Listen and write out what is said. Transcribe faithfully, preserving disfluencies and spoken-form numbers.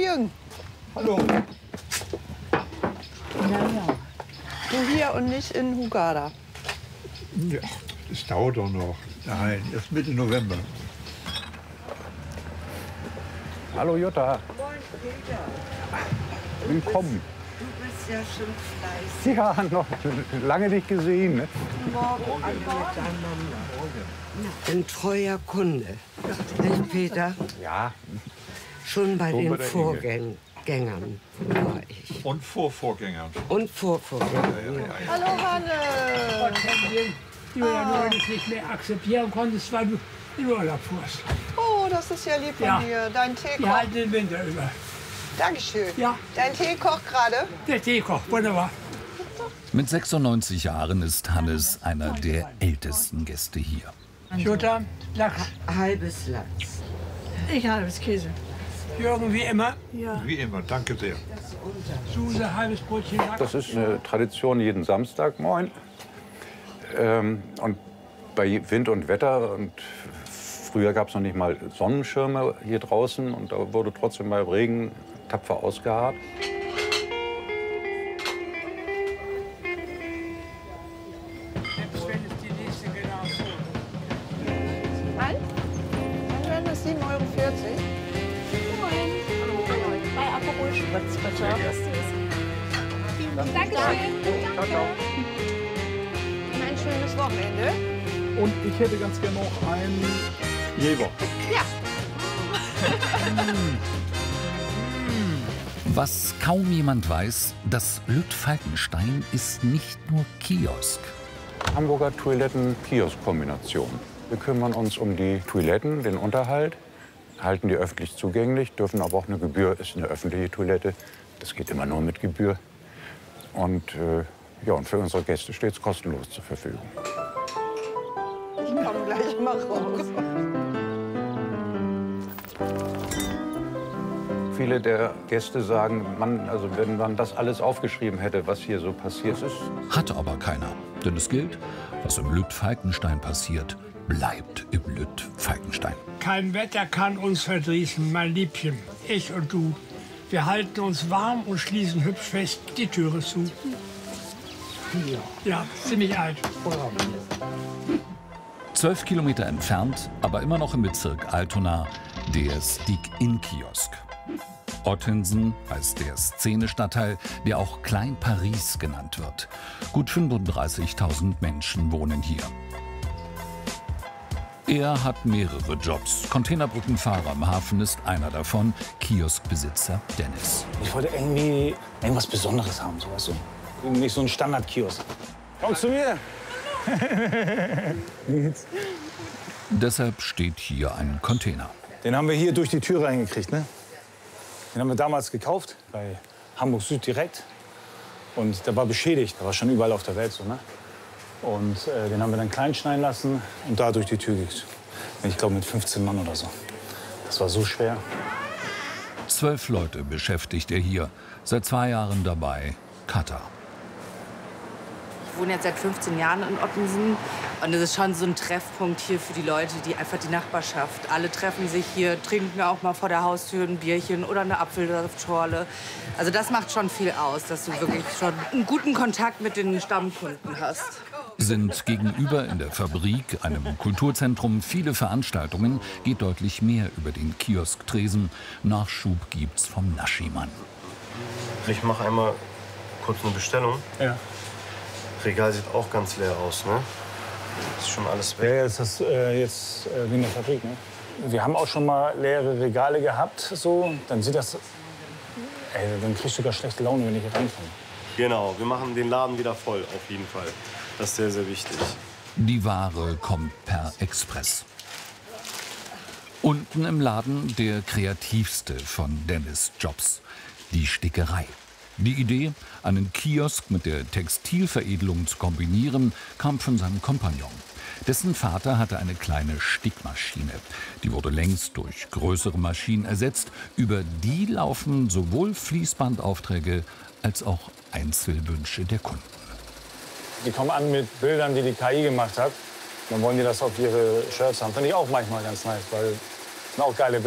Jürgen. Hallo. Ja, ja. Du hier und nicht in Hurghada. Ja, es dauert doch noch. Nein, erst Mitte November. Hallo Jutta. Moin, Peter. Willkommen. Du bist ja schon fleißig. Ja, noch lange nicht gesehen. Ne? Morgen alle miteinander. Ein treuer Kunde. Nicht, Peter? Ja. Schon bei So den bei der Vorgängern war ich. Und Vorvorgängern. Und Vorvorgängern. Hallo, Hanne. Die du ja neulich nicht mehr akzeptieren konntest, weil du in Urlaub fuhrst. Oh, das ist ja lieb von Ja. dir. Dein Tee Die kocht. halten den Winter über. Dankeschön. Ja. Dein Tee kocht gerade. Der Tee kocht, wunderbar. Mit sechsundneunzig Jahren ist Hannes einer der ältesten Gäste hier. Jutta, Lachs. Halbes Lachs. Ich halbes Käse. Jürgen, wie immer. Ja. Wie immer, danke sehr. Suse, halbes Brötchen Lachs. Das ist eine Tradition jeden Samstag, moin. Ähm, und bei Wind und Wetter, und früher gab es noch nicht mal Sonnenschirme hier draußen, und da wurde trotzdem bei Regen tapfer ausgeharrt. Nein? Dann wären das sieben Euro vierzig. Moin. Hallo. Bei Aperol Spritz, bitte. Dankeschön. Ciao, Und ein schönes Wochenende. Und ich hätte ganz gerne noch einen Jever. Ja. Was kaum jemand weiß, das Lütt Falkenstein ist nicht nur Kiosk. Hamburger Toiletten-Kiosk-Kombination. Wir kümmern uns um die Toiletten, den Unterhalt, halten die öffentlich zugänglich, dürfen aber auch eine Gebühr, ist eine öffentliche Toilette. Das geht immer nur mit Gebühr. Und, äh, ja, und für unsere Gäste steht es kostenlos zur Verfügung. Ich komme gleich mal raus. Viele der Gäste sagen, man, also wenn man das alles aufgeschrieben hätte, was hier so passiert ist. Hat aber keiner. Denn es gilt, was im Lütt Falkenstein passiert, bleibt im Lütt Falkenstein. Kein Wetter kann uns verdrießen, mein Liebchen. Ich und du. Wir halten uns warm und schließen hübsch fest die Türe zu. Ja, ziemlich alt. Zwölf Kilometer entfernt, aber immer noch im Bezirk Altona, der Stick-In-Kiosk. Ottensen heißt der Szenestadtteil, der auch Klein Paris genannt wird. Gut fünfunddreißigtausend Menschen wohnen hier. Er hat mehrere Jobs. Containerbrückenfahrer im Hafen ist einer davon, Kioskbesitzer Dennis. Ich wollte irgendwie irgendwas Besonderes haben, so, weißt du? Nicht so ein Standard-Kiosk. Komm zu mir! Deshalb steht hier ein Container. Den haben wir hier durch die Tür reingekriegt, ne? Den haben wir damals gekauft, bei Hamburg Süd direkt. Und der war beschädigt, der war schon überall auf der Welt so, ne? Und äh, den haben wir dann klein schneiden lassen und da durch die Tür gekriegt. Ich glaube mit fünfzehn Mann oder so. Das war so schwer. Zwölf Leute beschäftigt er hier. Seit zwei Jahren dabei, Katar. Ich wohne jetzt seit fünfzehn Jahren in Ottensen und es ist schon so ein Treffpunkt hier für die Leute, die einfach die Nachbarschaft. Alle treffen sich hier, trinken auch mal vor der Haustür ein Bierchen oder eine Apfelsaftschorle. Also das macht schon viel aus, dass du wirklich schon einen guten Kontakt mit den Stammkunden hast. Sind gegenüber in der Fabrik, einem Kulturzentrum, viele Veranstaltungen, geht deutlich mehr über den Kiosktresen. Nachschub gibt's vom Naschimann. Ich mache einmal kurz eine Bestellung. Ja. Regal sieht auch ganz leer aus, ne? Ist schon alles weg. Ja, jetzt ist das äh, jetzt äh, wie in der Fabrik, ne? Wir haben auch schon mal leere Regale gehabt, so. Dann sieht das. Ey, dann kriegst du sogar schlechte Laune, wenn ich hier reinkomme. Genau, wir machen den Laden wieder voll, auf jeden Fall. Das ist sehr, sehr wichtig. Die Ware kommt per Express. Unten im Laden der kreativste von Dennis Jobs, die Stickerei. Die Idee, einen Kiosk mit der Textilveredelung zu kombinieren, kam von seinem Kompagnon. Dessen Vater hatte eine kleine Stickmaschine. Die wurde längst durch größere Maschinen ersetzt. Über die laufen sowohl Fließbandaufträge als auch Einzelwünsche der Kunden. Die kommen an mit Bildern, die die K I gemacht hat. Dann wollen die das auf ihre Shirts haben. Finde ich auch manchmal ganz nice, weil das sind auch geile Bilder.